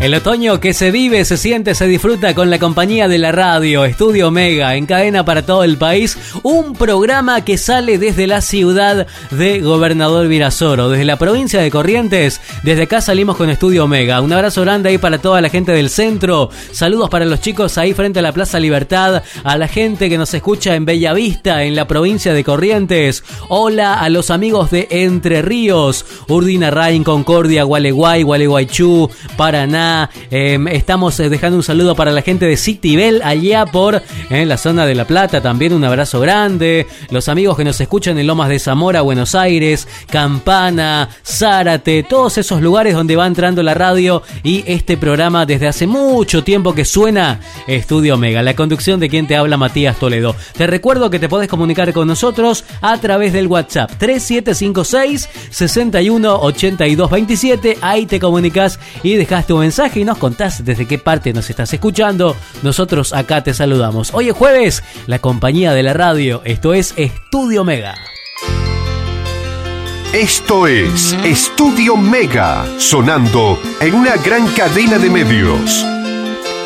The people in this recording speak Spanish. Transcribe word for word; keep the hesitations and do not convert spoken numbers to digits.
El otoño que se vive, se siente, se disfruta con la compañía de la radio Estudio Omega, en cadena para todo el país. Un programa que sale desde la ciudad de Gobernador Virasoro, desde la provincia de Corrientes. Desde acá salimos con Estudio Omega. Un abrazo grande ahí para toda la gente del centro. Saludos para los chicos ahí frente a la Plaza Libertad. A la gente que nos escucha en Bellavista, en la provincia de Corrientes. Hola a los amigos de Entre Ríos, Urdinarrain, Concordia, Gualeguay, Gualeguaychú, Paraná. Eh, estamos dejando un saludo para la gente de Citibel, allá por eh, la zona de La Plata. También un abrazo grande. Los amigos que nos escuchan en Lomas de Zamora, Buenos Aires, Campana, Zárate, todos esos lugares donde va entrando la radio y este programa desde hace mucho tiempo que suena Estudio Omega. La conducción de quien te habla, Matías Toledo. Te recuerdo que te podés comunicar con nosotros a través del WhatsApp tres siete cinco seis, seis uno, ocho dos dos siete. Ahí te comunicas y dejás tu mensaje y nos contás desde qué parte nos estás escuchando. Nosotros acá te saludamos. Hoy es jueves, la compañía de la radio. Esto es Estudio Mega. Esto es Estudio Mega, sonando en una gran cadena de medios.